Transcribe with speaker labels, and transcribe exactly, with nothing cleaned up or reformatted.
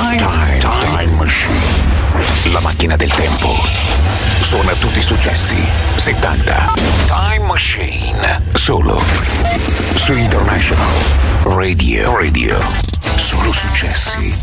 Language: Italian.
Speaker 1: Time, time, time Machine. La macchina del tempo. Suona tutti i successi settanta. Time Machine. Solo su International Radio. Radio. Solo successi.